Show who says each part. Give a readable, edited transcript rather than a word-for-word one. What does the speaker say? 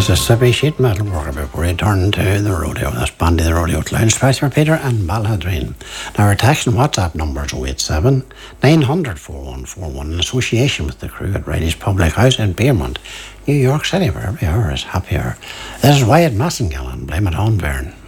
Speaker 1: As a subby sheet metal worker before we return to the rodeo. That's Bandy the Rodeo Clown, Spice for Peter and Balladrine. Now our text and WhatsApp numbers 087 900 4141 in association with the crew at Riley's Public House in Piermont, New York City, where every hour is happy hour. This is Wyatt Massengall and Blame It On Byrne.